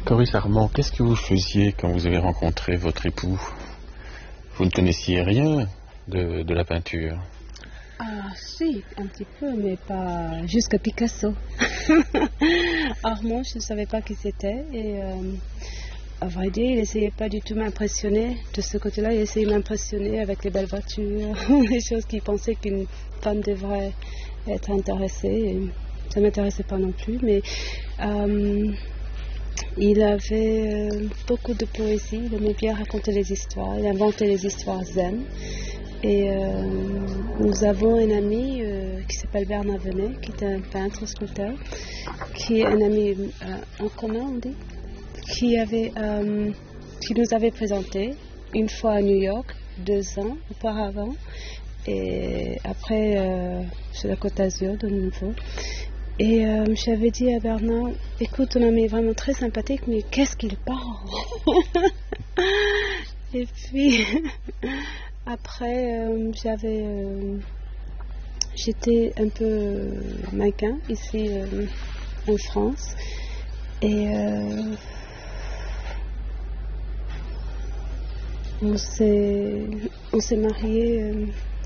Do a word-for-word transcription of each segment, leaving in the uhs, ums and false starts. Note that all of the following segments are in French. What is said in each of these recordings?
Coris Armand, qu'est-ce que vous faisiez quand vous avez rencontré votre époux? Vous ne connaissiez rien de, de la peinture? Ah si, un petit peu, mais pas jusqu'à Picasso. Armand, je ne savais pas qui c'était. Et euh, à vrai dire, il n'essayait pas du tout de m'impressionner. De ce côté-là, il essayait de m'impressionner avec les belles voitures, les choses qu'il pensait qu'une femme devrait être intéressée. Et ça ne m'intéressait pas non plus, mais euh, il avait euh, beaucoup de poésie. Il aimait bien raconter les histoires. Il inventait les histoires zen. Et euh, nous avons un ami euh, qui s'appelle Bernard Venet, qui est un peintre, sculpteur, qui est un ami euh, en commun, on dit, qui, avait, euh, qui nous avait présenté une fois à New York, deux ans auparavant, et après euh, sur la Côte d'Azur de nouveau. Et euh, j'avais dit à Bernard, écoute, ton ami est vraiment très sympathique, mais qu'est-ce qu'il parle? Et puis... Après, euh, j'avais, euh, j'étais un peu euh, mannequin ici euh, en France et euh, on s'est, on s'est mariés euh,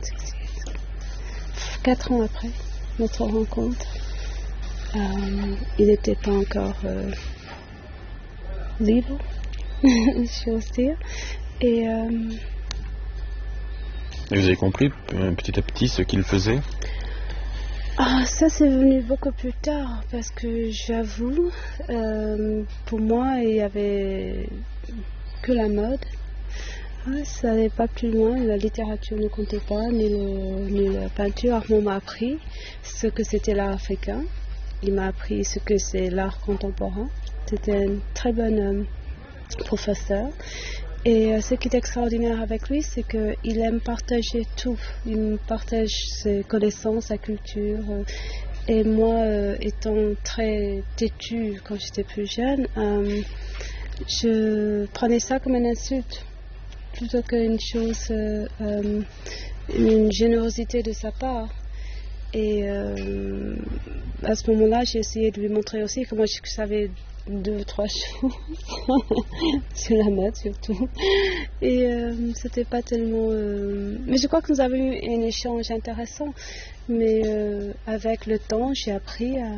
quatre ans après notre rencontre. Euh, il n'était pas encore euh, libre, j'ose dire, et euh, Et vous avez compris petit à petit ce qu'il faisait? Ah, ça c'est venu beaucoup plus tard parce que j'avoue, euh, pour moi il n'y avait que la mode. Ah, ça n'allait pas plus loin, la littérature ne comptait pas, ni, le, ni la peinture. Armand m'a appris ce que c'était l'art africain, il m'a appris ce que c'est l'art contemporain. C'était un très bon euh, professeur. Et euh, ce qui est extraordinaire avec lui, c'est qu'il aime partager tout. Il me partage ses connaissances, sa culture. Euh, et moi, euh, étant très têtue quand j'étais plus jeune, euh, je prenais ça comme une insulte, plutôt qu'une chose, euh, euh, une générosité de sa part. Et euh, à ce moment-là, j'ai essayé de lui montrer aussi que moi je savais deux ou trois choses sur la mode surtout, et euh, c'était pas tellement euh... mais je crois que nous avons eu un échange intéressant, mais euh, avec le temps j'ai appris à,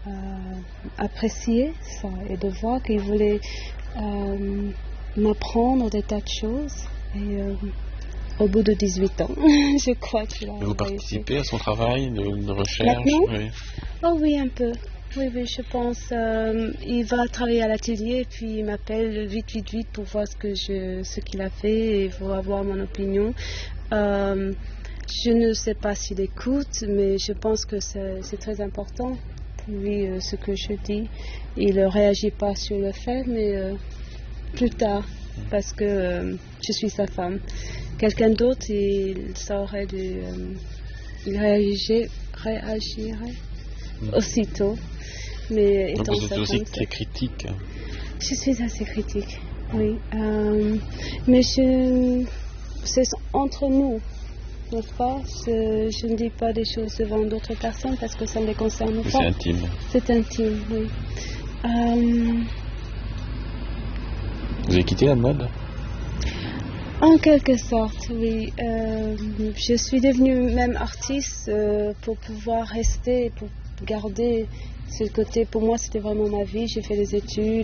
à apprécier ça et de voir qu'il voulait euh, m'apprendre des tas de choses, et euh, au bout de dix-huit ans je crois qu'il a vous participez à son travail de, de recherche? Oui. Oh oui, un peu. Oui, oui, je pense. Euh, il va travailler à l'atelier, puis il m'appelle vite, vite, vite pour voir ce que je, ce qu'il a fait et pour avoir mon opinion. Euh, je ne sais pas s'il écoute, mais je pense que c'est, c'est très important pour lui euh, ce que je dis. Il ne réagit pas sur le fait, mais euh, plus tard, parce que euh, je suis sa femme. Quelqu'un d'autre, il saurait du, euh, il réagirait, réagirait aussitôt. Mais donc vous êtes aussi comme très critique. Je suis assez critique, oui. Euh, mais je, c'est entre nous, n'est-ce pas? je, je ne dis pas des choses devant d'autres personnes parce que ça ne les concerne mais pas. C'est intime. C'est intime, oui. Euh, vous avez quitté la mode? En quelque sorte, oui. Euh, je suis devenue même artiste euh, pour pouvoir rester, pour garder ce côté. Pour moi, c'était vraiment ma vie. J'ai fait des études.